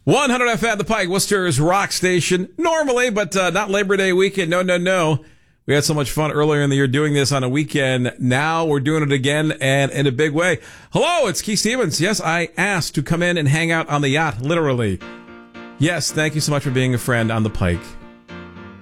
100 FM, the Pike, Worcester's rock station. Normally, but not Labor Day weekend. No. We had so much fun earlier in the year doing this on a weekend. Now we're doing it again and in a big way. Hello, it's Keith Stevens. Yes, I asked to come in and hang out on the yacht, literally. Yes, thank you so much for being a friend on the Pike.